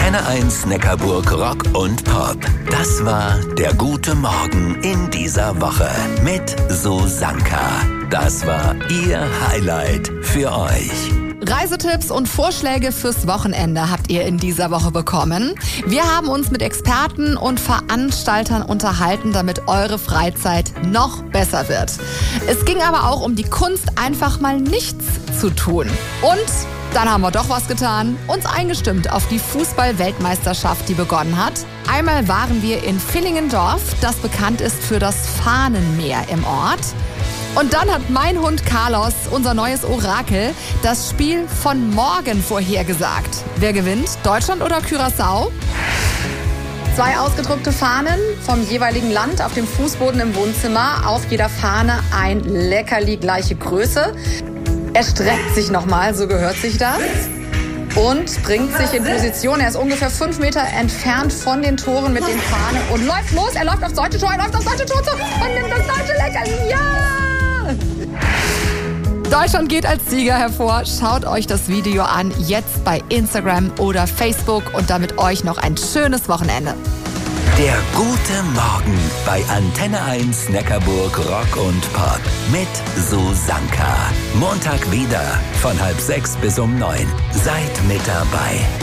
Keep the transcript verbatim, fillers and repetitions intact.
Antenne eins Neckarburg Rock und Pop. Das war der gute Morgen in dieser Woche mit Susanka. Das war ihr Highlight für euch. Reisetipps und Vorschläge fürs Wochenende habt ihr in dieser Woche bekommen. Wir haben uns mit Experten und Veranstaltern unterhalten, damit eure Freizeit noch besser wird. Es ging aber auch um die Kunst, einfach mal nichts zu tun. Und dann haben wir doch was getan, uns eingestimmt auf die Fußball-Weltmeisterschaft, die begonnen hat. Einmal waren wir in Villingendorf, das bekannt ist für das Fahnenmeer im Ort. Und dann hat mein Hund Carlos, unser neues Orakel, das Spiel von morgen vorhergesagt. Wer gewinnt? Deutschland oder Curaçao? Zwei ausgedruckte Fahnen vom jeweiligen Land auf dem Fußboden im Wohnzimmer. Auf jeder Fahne ein Leckerli gleiche Größe. Er streckt sich nochmal, so gehört sich das. Und bringt sich in Position. Er ist ungefähr fünf Meter entfernt von den Toren mit den Fahnen und läuft los. Er läuft aufs deutsche Tor, er läuft aufs deutsche Tor zu und nimmt das deutsche Leckerli. Ja! Deutschland geht als Sieger hervor. Schaut euch das Video an, jetzt bei Instagram oder Facebook und damit euch noch ein schönes Wochenende. Der gute Morgen bei Antenne eins Neckarburg Rock und Pop mit Susanka. Montag wieder von halb sechs bis um neun. Seid mit dabei.